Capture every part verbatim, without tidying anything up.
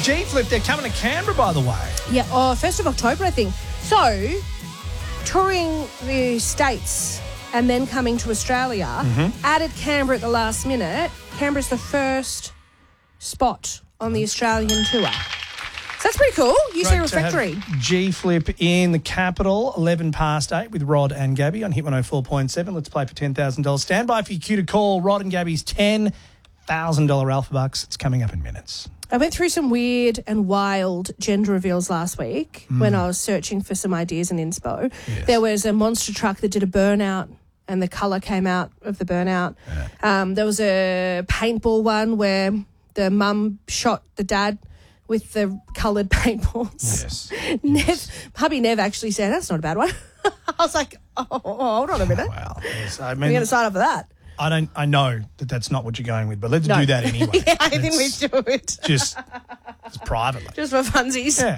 G-Flip, they're coming to Canberra, by the way. Yeah, oh, first of October, I think. So, touring the States and then coming to Australia, Mm-hmm. added Canberra at the last minute. Canberra's the first spot on the Australian tour. So that's pretty cool. U C Great to have Refectory. G-Flip in the capital, eleven past eight with Rod and Gabby on Hit one oh four point seven. Let's play for ten thousand dollars. Stand by for your cue to call. Rod and Gabby's ten thousand dollars Alpha Bucks. It's coming up in minutes. I went through some weird and wild gender reveals last week Mm. when I was searching for some ideas in inspo. Yes. There was a monster truck that did a burnout and the colour came out of the burnout. Yeah. Um, there was a paintball one where the mum shot the dad with the coloured paintballs. Yes. Nev, hubby Nev actually said, that's not a bad one. I was like, oh, hold on a minute. Well, yes, I We're mean, going to sign up for that. I don't. I know that that's not what you're going with, but let's No. do that anyway. Yeah, I think we Let's do it. Just, just privately. Just for funsies. Yeah.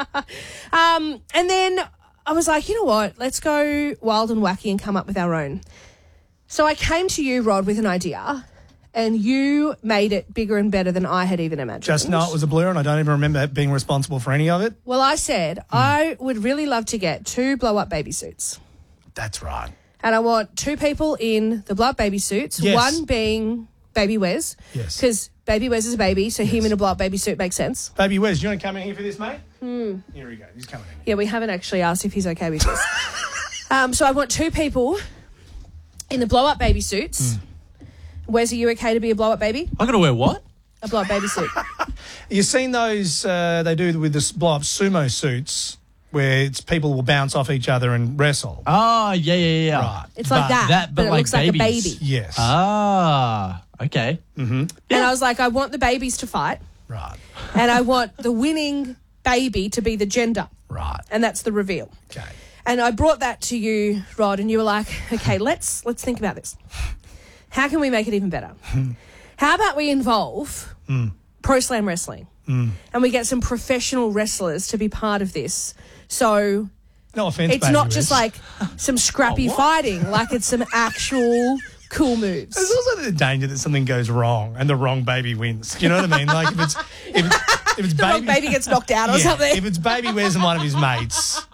Um, and then I was like, you know what? Let's go wild and wacky and come up with our own. So I came to you, Rod, with an idea, and you made it bigger and better than I had even imagined. Just know it was a blur, and I don't even remember being responsible for any of it. Well, I said I would really love to get two blow-up baby suits. That's right. And I want two people in the blow-up baby suits, Yes. one being baby Wes. Yes. Because baby Wes is a baby, so him in a blow-up baby suit makes sense. Baby Wes, do you want to come in here for this, mate? Hmm. Here we go. He's coming in. Yeah, we haven't actually asked if he's okay with this. um, so I want two people in the blow-up baby suits. Wes, are you okay to be a blow-up baby? I got to wear what? A blow-up baby suit. You've seen those uh, they do with the blow-up sumo suits where it's people will bounce off each other and wrestle. Oh, yeah, yeah, yeah. Right. It's like But that, that- but, but it like looks like a babies. baby. Yes. Ah, okay. And I was like, I want the babies to fight, Right. and I want the winning baby to be the gender, Right. and that's the reveal. Okay. And I brought that to you, Rod, and you were like, okay, let's let's think about this. How can we make it even better? How about we involve Pro Slam Wrestling and we get some professional wrestlers to be part of this? So No offense, it's Baby not Wes. just like some scrappy Oh, what? fighting, like it's some actual cool moves. There's also the danger that something goes wrong and the wrong baby wins. You know what I mean? Like if it's if it's, if it's The wrong baby gets knocked out or yeah, something. If it's Baby Wes and one of his mates,